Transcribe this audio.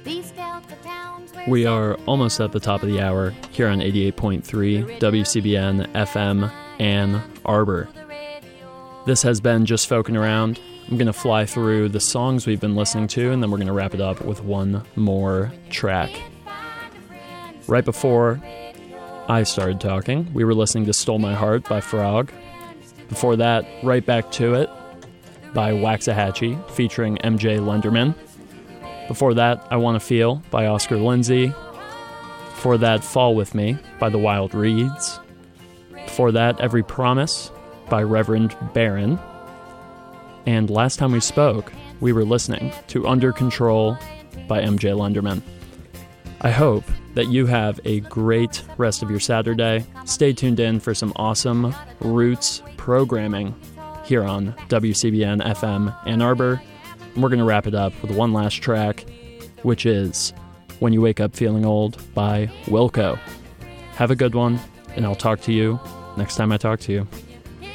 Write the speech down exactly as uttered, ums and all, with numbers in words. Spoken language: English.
We are almost at the top of the hour here on eighty-eight point three W C B N F M Ann Arbor. This has been Just Folkin' Around. I'm going to fly through the songs we've been listening to, and then we're going to wrap it up with one more track. Right before I started talking, we were listening to Stole My Heart by Frog. Before that, Right Back to It by Waxahachie featuring M J Lenderman. Before that, I Want to Feel by Oscar Lindsay. Before that, Fall With Me by The Wild Reeds. Before that, Every Promise by Reverend Barron. And last time we spoke, we were listening to Under Control by M J Lenderman. I hope that you have a great rest of your Saturday. Stay tuned in for some awesome Roots programming here on W C B N F M Ann Arbor. And we're going to wrap it up with one last track, which is When You Wake Up Feeling Old by Wilco. Have a good one, and I'll talk to you next time I talk to you.